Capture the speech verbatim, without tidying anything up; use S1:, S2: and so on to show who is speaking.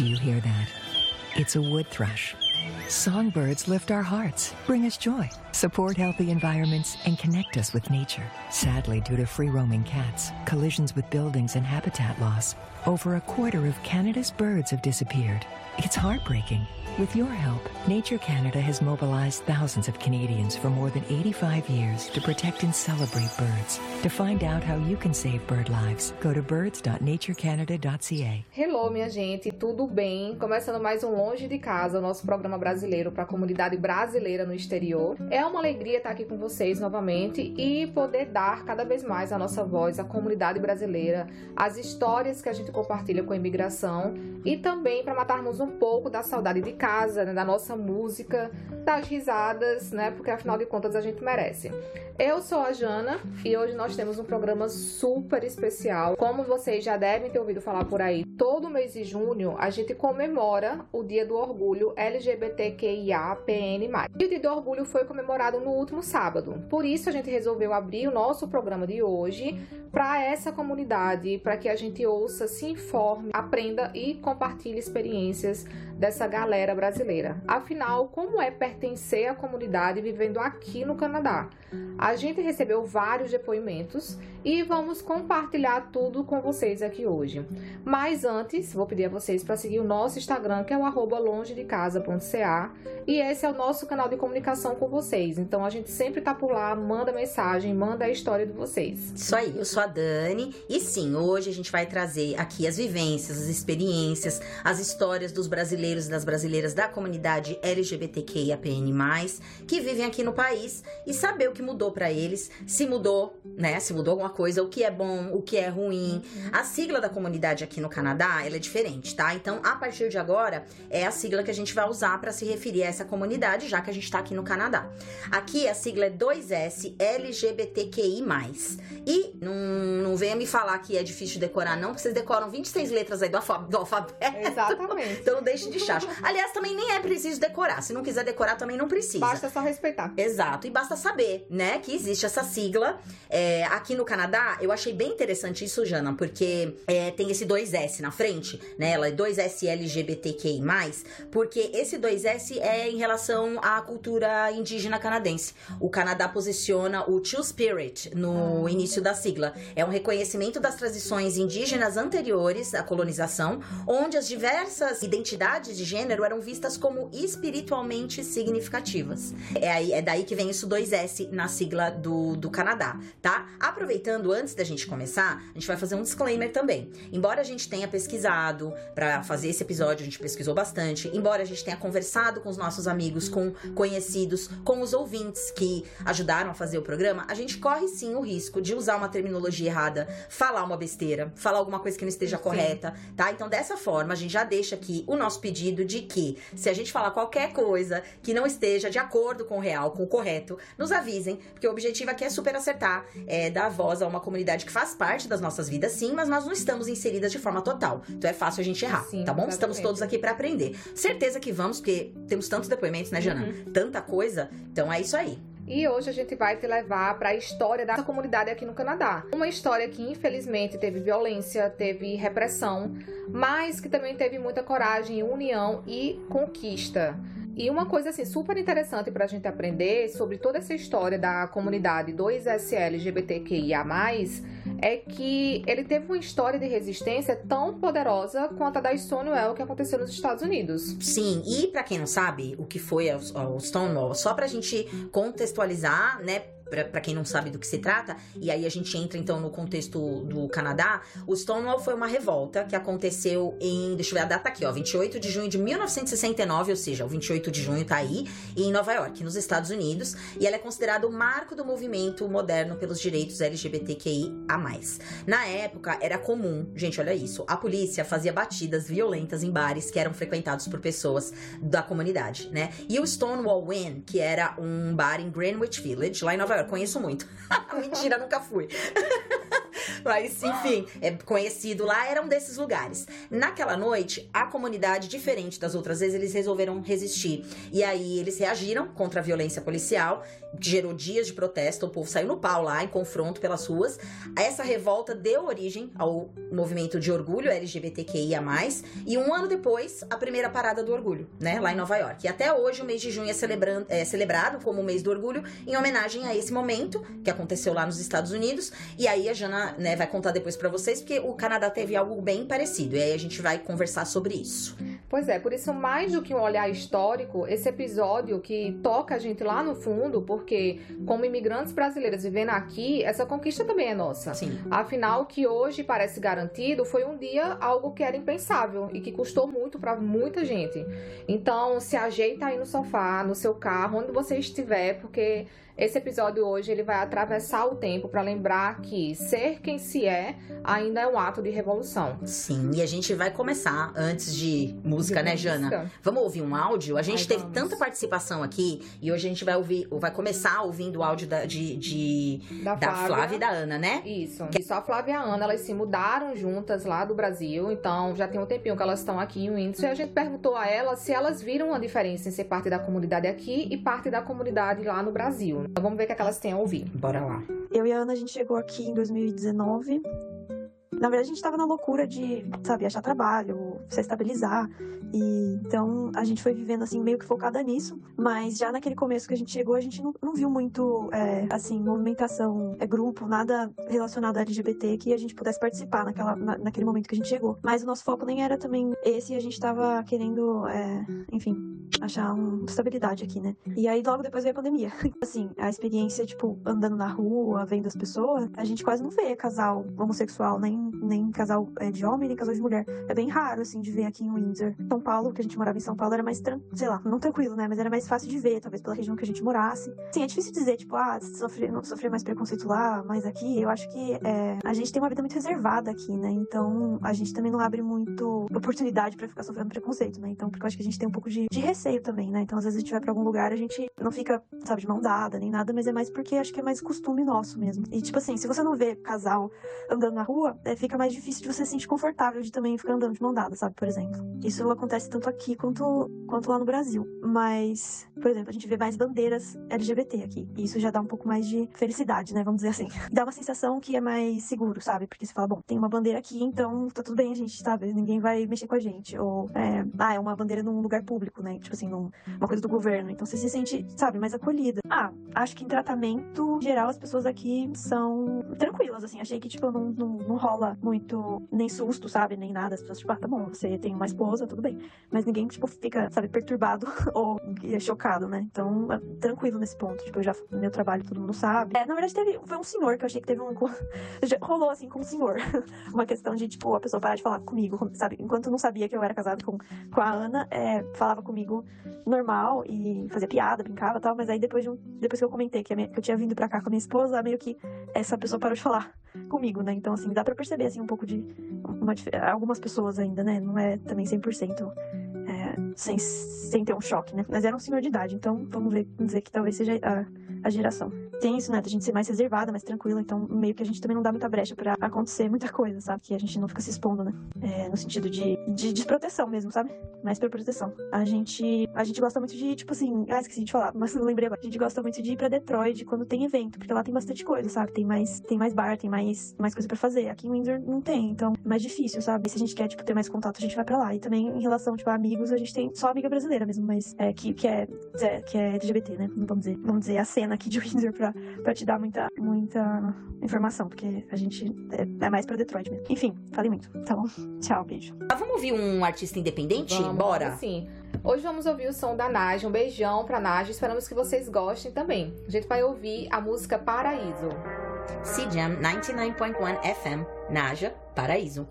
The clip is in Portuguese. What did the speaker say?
S1: Do you hear that? It's a wood thrush. Songbirds lift our hearts, bring us joy, support healthy environments, and connect us with nature. Sadly, due to free-roaming cats, collisions with buildings, and habitat loss, over a quarter of Canada's birds have disappeared. It's heartbreaking. With your help, Nature Canada has mobilized thousands of Canadians for more than eighty-five years to protect and celebrate birds. To find out how you can save bird lives, go to birds dot nature canada dot c a.
S2: Hello, minha gente, tudo bem? Começando mais um Longe de Casa, o nosso programa brasileiro para a comunidade brasileira no exterior. É uma alegria estar aqui com vocês novamente e poder dar cada vez mais a nossa voz à comunidade brasileira, as histórias que a gente compartilha com a imigração e também para matarmos um pouco da saudade de casa, né, da nossa música, das risadas, né, porque afinal de contas a gente merece. Eu sou a Jana e hoje nós temos um programa super especial. Como vocês já devem ter ouvido falar por aí, todo mês de junho a gente comemora o Dia do Orgulho L G B T Q I A P N mais. E o Dia do Orgulho foi comemorado no último sábado. Por isso a gente resolveu abrir o nosso programa de hoje para essa comunidade, para que a gente ouça, se informe, aprenda e compartilhe experiências dessa galera brasileira. Afinal, como é pertencer à comunidade vivendo aqui no Canadá? A gente recebeu vários depoimentos e vamos compartilhar tudo com vocês aqui hoje. Mas antes, vou pedir a vocês para seguir o nosso Instagram, que é o arroba longe de casa ponto c a, e esse é o nosso canal de comunicação com vocês. Então a gente sempre tá por lá, manda mensagem, manda a história de vocês.
S3: Isso aí, eu sou a Dani e sim, hoje a gente vai trazer aqui as vivências, as experiências, as histórias dos brasileiros e das brasileiras da comunidade L G B T Q I A P N mais, que vivem aqui no país e saber o que mudou para eles, se mudou, né, se mudou alguma coisa, o que é bom, o que é ruim. A sigla da comunidade aqui no Canadá, ela é diferente, tá? Então, a partir de agora, é a sigla que a gente vai usar para se referir a essa comunidade, já que a gente tá aqui no Canadá. Aqui a sigla é dois S L G B T Q I mais. E não, não venha me falar que é difícil de decorar, não, porque vocês decoram vinte e seis letras aí do, alfa, do alfabeto.
S2: Exatamente.
S3: Então não deixe de chacho. Aliás, também nem é preciso decorar. Se não quiser decorar, também não precisa.
S2: Basta só respeitar.
S3: Exato. E basta saber, né, que existe essa sigla. É, aqui no Canadá, eu achei bem interessante isso, Jana, porque é, tem esse dois S na frente, né? Ela é dois S L G B T Q I mais, porque esse dois S é em relação à cultura indígena canadense. O Canadá posiciona o Two Spirit no ah. início da sigla. É um reconhecimento das tradições indígenas anteriores à colonização, onde as diversas identidades de gênero eram vistas como espiritualmente significativas. É, aí, é daí que vem isso dois S na sigla do, do Canadá, tá? Aproveitando, antes da gente começar, a gente vai fazer um disclaimer também. Embora a gente tenha pesquisado para fazer esse episódio, a gente pesquisou bastante, embora a gente tenha conversado com os nossos amigos, com conhecidos, com os ouvintes que ajudaram a fazer o programa, a gente corre sim o risco de usar uma terminologia errada, falar uma besteira, falar alguma coisa que não esteja sim. correta, tá? Então, dessa forma, a gente já deixa aqui o nosso pedido de que, se a gente falar qualquer coisa que não esteja de acordo com o real, com o correto, nos avisem, porque o objetivo aqui é super acertar, é dar voz a uma comunidade que faz parte das nossas vidas, sim, mas nós não estamos inseridas de forma total. Então é fácil a gente errar, sim, tá bom? Exatamente. Estamos todos aqui pra aprender. Certeza que vamos, porque temos tantos depoimentos, né, Jana? Uhum. Tanta coisa. Então é isso aí.
S2: E hoje a gente vai te levar para a história da comunidade aqui no Canadá. Uma história que infelizmente teve violência, teve repressão, mas que também teve muita coragem, união e conquista. E uma coisa assim super interessante para a gente aprender sobre toda essa história da comunidade dois S L G B T Q I A mais, é que ele teve uma história de resistência tão poderosa quanto a da Stonewall que aconteceu nos Estados Unidos.
S3: Sim, e para quem não sabe o que foi o Stonewall, só pra gente contextualizar, né, para quem não sabe do que se trata, e aí a gente entra então no contexto do Canadá, o Stonewall foi uma revolta que aconteceu em, deixa eu ver a data aqui, ó, vinte e oito de junho de mil novecentos e sessenta e nove, ou seja, o vinte e oito de junho tá aí, em Nova York, nos Estados Unidos, e ela é considerada o marco do movimento moderno pelos direitos L G B T Q I A mais. Na época, era comum, gente, olha isso, a polícia fazia batidas violentas em bares que eram frequentados por pessoas da comunidade, né? E o Stonewall Inn, que era um bar em Greenwich Village, lá em Nova York, conheço muito. Mentira, nunca fui. Mas, enfim, é conhecido lá, era um desses lugares. Naquela noite, a comunidade, diferente das outras vezes, eles resolveram resistir. E aí, eles reagiram contra a violência policial, que gerou dias de protesto, o povo saiu no pau lá, em confronto pelas ruas. Essa revolta deu origem ao movimento de orgulho L G B T Q I A mais, e um ano depois, a primeira parada do orgulho, né, lá em Nova York. E até hoje, o mês de junho é, celebrando, é celebrado como o mês do orgulho, em homenagem a esse momento, que aconteceu lá nos Estados Unidos. E aí, a Jana, né, vai contar depois pra vocês, porque o Canadá teve algo bem parecido, e aí a gente vai conversar sobre isso.
S2: Pois é, por isso, mais do que um olhar histórico, esse episódio que toca a gente lá no fundo, porque como imigrantes brasileiras vivendo aqui, essa conquista também é nossa.
S3: Sim.
S2: Afinal, o que hoje parece garantido foi um dia algo que era impensável e que custou muito para muita gente. Então, se ajeita aí no sofá, no seu carro, onde você estiver, porque esse episódio hoje ele vai atravessar o tempo para lembrar que ser quem se é ainda é um ato de revolução.
S3: Sim, e a gente vai começar antes de música, de né, música. Jana? Vamos ouvir um áudio? A gente Ai, teve vamos. tanta participação aqui e hoje a gente vai ouvir, vai começar ouvindo o áudio da, de, de, da, da Flávia. Flávia e da Ana, né?
S2: Isso. Que... Isso, a Flávia e a Ana, elas se mudaram juntas lá do Brasil, então já tem um tempinho que elas estão aqui em Windsor, e a gente perguntou a elas se elas viram a diferença em ser parte da comunidade aqui e parte da comunidade lá no Brasil. Então vamos ver o que, é que elas têm a ouvir.
S3: Bora lá.
S4: Eu e a Ana, a gente chegou aqui em dois mil e dezenove. Na verdade, a gente tava na loucura de, sabe, achar trabalho, se estabilizar. E então, a gente foi vivendo, assim, meio que focada nisso. Mas já naquele começo que a gente chegou, a gente não, não viu muito, é, assim, movimentação, é, grupo, nada relacionado a L G B T que a gente pudesse participar naquela, na, naquele momento que a gente chegou. Mas o nosso foco nem era também esse, e a gente tava querendo, é, enfim, achar uma estabilidade aqui, né? E aí, logo depois veio a pandemia. Assim, a experiência, tipo, andando na rua, vendo as pessoas, a gente quase não vê casal homossexual, nem nem casal de homem, nem casal de mulher. É bem raro, assim, de ver aqui em Windsor. São Paulo, que a gente morava em São Paulo, era mais, tran... sei lá, não tranquilo, né? Mas era mais fácil de ver, talvez pela região que a gente morasse. Sim, é difícil dizer, tipo, ah, sofrer, não sofrer mais preconceito lá, mas aqui, eu acho que é... a gente tem uma vida muito reservada aqui, né? Então, a gente também não abre muito oportunidade pra ficar sofrendo preconceito, né? Então, porque eu acho que a gente tem um pouco de, de receio também, né? Então, às vezes a gente vai pra algum lugar, a gente não fica, sabe, de mão dada, nem nada, mas é mais porque acho que é mais costume nosso mesmo. E, tipo assim, se você não vê casal andando na rua, é, fica mais difícil de você se sentir confortável de também ficar andando de mão dada, sabe, por exemplo. Isso acontece tanto aqui quanto, quanto lá no Brasil. Mas, por exemplo, a gente vê mais bandeiras L G B T aqui. E isso já dá um pouco mais de felicidade, né, vamos dizer assim. Dá uma sensação que é mais seguro, sabe? Porque você fala, bom, tem uma bandeira aqui, então tá tudo bem, a gente, sabe? Ninguém vai mexer com a gente. Ou, é, ah, é uma bandeira num lugar público, né? Tipo assim, num, uma coisa do governo. Então você se sente, sabe, mais acolhida. Ah, acho que em tratamento geral as pessoas aqui são tranquilas, assim. Achei que, tipo, não, não, não rola muito nem susto, sabe? Nem nada. As pessoas, tipo, ah, tá bom, você tem uma esposa, tudo bem. Mas ninguém, tipo, fica, sabe, perturbado ou é chocado, né? Então, é tranquilo nesse ponto. Tipo, eu já, no meu trabalho, todo mundo sabe. É, na verdade, teve, foi um senhor que eu achei que teve um... já rolou, assim, com um senhor. Uma questão de, tipo, a pessoa parar de falar comigo, sabe? Enquanto eu não sabia que eu era casado com, com a Ana, é, falava comigo normal e fazia piada, brincava e tal, mas aí depois, de um, depois que eu comentei que, a minha, que eu tinha vindo pra cá com a minha esposa, meio que essa pessoa parou de falar comigo, né? Então, assim, dá pra perceber, assim, um pouco de... Uma, algumas pessoas ainda, né? Não é também cem por cento é, sem, sem ter um choque, né? Mas era um senhor de idade, então vamos ver, vamos dizer que talvez seja a, a geração. Tem isso, né? Da gente ser mais reservada, mais tranquila, então meio que a gente também não dá muita brecha pra acontecer muita coisa, sabe? Que a gente não fica se expondo, né? É, no sentido de, de desproteção mesmo, sabe? Mais pra proteção. A gente, a gente gosta muito de, tipo assim... Ah, esqueci de falar, mas não lembrei agora. A gente gosta muito de ir pra Detroit quando tem evento, porque lá tem bastante coisa, sabe? Tem mais, tem mais bar, tem mais, mais coisa pra fazer. Aqui em Windsor não tem, então é mais difícil, sabe? Se a gente quer, tipo, ter mais contato, a gente vai pra lá. E também, em relação, tipo, a amigos, a gente tem só amiga brasileira mesmo, mas é, que, que, é, é, que é L G B T, né? Vamos dizer, vamos dizer a cena aqui de Windsor pra, pra te dar muita, muita informação, porque a gente é, é mais pra Detroit mesmo. Enfim, falei muito. Tá bom? Tchau, beijo.
S3: Ah, vamos ouvir um artista independente?
S2: Vamos,
S3: Bora!
S2: Sim. Hoje vamos ouvir o som da Naja. Um beijão pra Naja. Esperamos que vocês gostem também. A gente vai ouvir a música Paraíso.
S3: C J A M noventa e nove ponto um F M, Naja, Paraíso.